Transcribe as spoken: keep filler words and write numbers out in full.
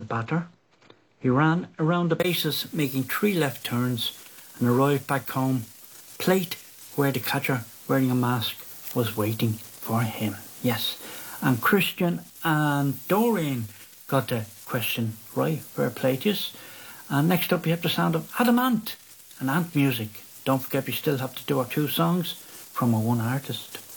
batter. He ran around the bases, making three left turns, and arrived back home, plate where the catcher, wearing a mask, was waiting for him. Yes, and Christian and Doreen got the question right, where plate is. And next up we have the sound of Adam Ant and Ant Music. Don't forget we still have to do our two songs from our one artist.